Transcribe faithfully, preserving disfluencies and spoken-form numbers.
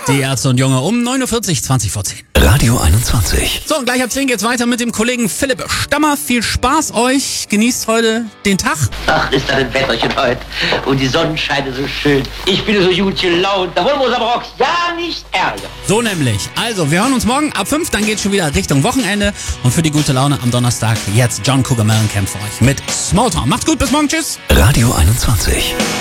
Die Ärzte und Junge um neun Uhr vierzig, zwanzig vor zehn. Radio einundzwanzig. So, und gleich ab zehn geht's weiter mit dem Kollegen Philipp Stammer. Viel Spaß euch. Genießt heute den Tag. Ach, ist das ein Wetterchen heute. Und die Sonnenscheine so schön. Ich bin so gut gelaunt. Da wollen wir uns aber auch ja nicht ärgern. So nämlich. Also, wir hören uns morgen ab fünf. Dann geht's schon wieder Richtung Wochenende. Und für die gute Laune am Donnerstag jetzt John Cougar Mellencamp für euch mit Smalltown. Macht's gut, bis morgen. Tschüss. Radio einundzwanzig.